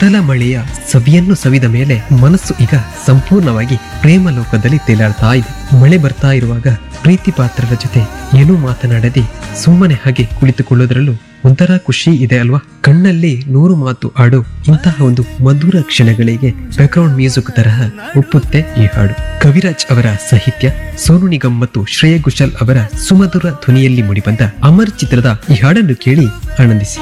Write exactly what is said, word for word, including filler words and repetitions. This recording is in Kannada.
ಮೊದಲ ಮಳೆಯ ಸವಿಯನ್ನು ಸವಿದ ಮೇಲೆ ಮನಸ್ಸು ಈಗ ಸಂಪೂರ್ಣವಾಗಿ ಪ್ರೇಮ ಲೋಕದಲ್ಲಿ ತೇಲಾಡ್ತಾ ಇದೆ. ಮಳೆ ಬರ್ತಾ ಇರುವಾಗ ಪ್ರೀತಿ ಪಾತ್ರರ ಜೊತೆ ಏನೂ ಮಾತನಾಡದೆ ಸುಮ್ಮನೆ ಹಾಗೆ ಕುಳಿತುಕೊಳ್ಳೋದ್ರಲ್ಲೂ ಒಂಥರ ಖುಷಿ ಇದೆ ಅಲ್ವಾ. ಕಣ್ಣಲ್ಲಿ ನೂರು ಮಾತು ಆಡೋ ಇಂತಹ ಒಂದು ಮಧುರ ಕ್ಷಣಗಳಿಗೆ ಬ್ಯಾಕ್ಗ್ರೌಂಡ್ ಮ್ಯೂಸಿಕ್ ತರಹ ಒಪ್ಪುತ್ತೆ ಈ ಹಾಡು. ಕವಿರಾಜ್ ಅವರ ಸಾಹಿತ್ಯ, ಸೋನು ನಿಗಮ್ ಮತ್ತು ಶ್ರೇಯಾ ಘೋಷಾಲ್ ಅವರ ಸುಮಧುರ ಧ್ವನಿಯಲ್ಲಿ ಮೂಡಿಬಂದ ಅಮರ್ ಚಿತ್ರದ ಈ ಹಾಡನ್ನು ಕೇಳಿ ಆನಂದಿಸಿ.